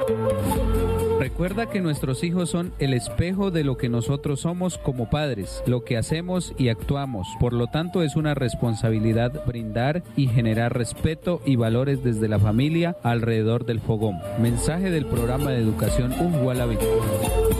Recuerda que nuestros hijos son el espejo de lo que nosotros somos como padres, lo que hacemos y actuamos. Por lo tanto, es una responsabilidad brindar y generar respeto y valores desde la familia alrededor del fogón. Mensaje del programa de educación Unguala 24.